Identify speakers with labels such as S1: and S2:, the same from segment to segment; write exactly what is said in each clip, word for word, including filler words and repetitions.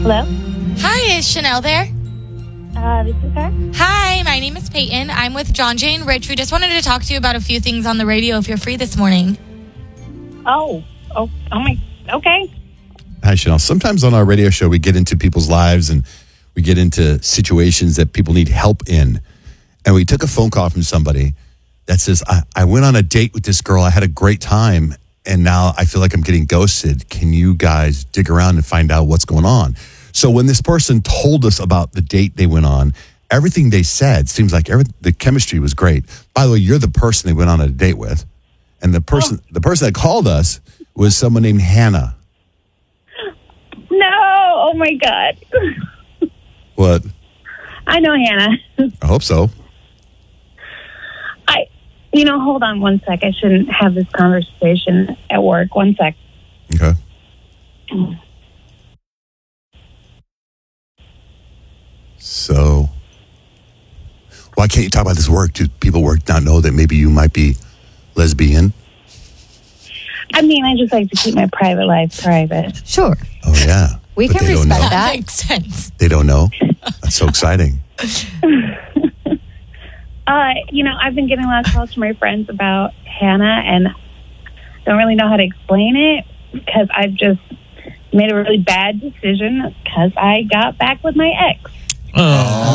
S1: Hello?
S2: Hi, is Chanel there?
S1: Uh, this is her.
S2: Hi, my name is Peyton. I'm with John Jane Rich. We just wanted to talk to you about a few things on the radio if you're free this morning.
S1: Oh, oh, oh my, okay.
S3: Hi, Chanel. Sometimes on our radio show, we get into people's lives and we get into situations that people need help in. And we took a phone call from somebody that says, I, I went on a date with this girl. I had a great time. And now I feel like I'm getting ghosted. Can you guys dig around and find out what's going on? So when this person told us about the date they went on, everything they said seems like every, the chemistry was great. By the way, you're the person they went on a date with. And the person oh. the person that called us was someone named Hannah.
S1: No, oh my God.
S3: What?
S1: I know Hannah.
S3: I hope so.
S1: I, you know, hold on one sec. I shouldn't have this conversation at work. One sec.
S3: Okay. So, why can't you talk about this work? Do people work not know that maybe you might be lesbian?
S1: I mean, I just like to keep my private life private.
S4: Sure.
S3: Oh, yeah.
S4: We
S3: But
S4: can
S3: they don't
S4: respect
S3: know.
S4: that.
S2: That makes sense.
S3: They don't know? That's so exciting.
S1: Uh, you know, I've been getting a lot of calls from my friends about Hannah, and don't really know how to explain it because I've just made a really bad decision because I got back with my ex.
S5: Oh,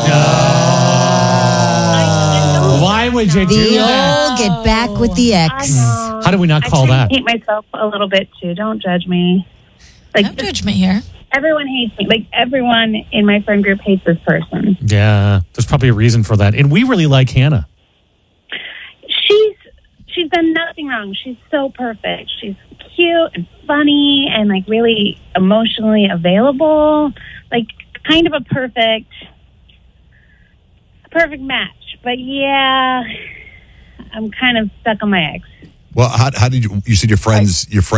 S5: no. Why would you do
S4: The
S5: that?
S4: old get back with the
S1: I
S4: ex.
S1: know.
S5: How do we not call
S1: I try
S5: that?
S1: to hate myself a little bit too. Don't judge me. Like
S2: No judgment here.
S1: everyone hates me. Like everyone in my friend group hates this person.
S5: Yeah, there's probably a reason for that. And we really like Hannah.
S1: She's she's done nothing wrong. She's so perfect. She's cute and funny and like really emotionally available. Like kind of a perfect a perfect match. But yeah, I'm kind of stuck on my ex.
S3: Well, how, how did you, you said your friends, your friends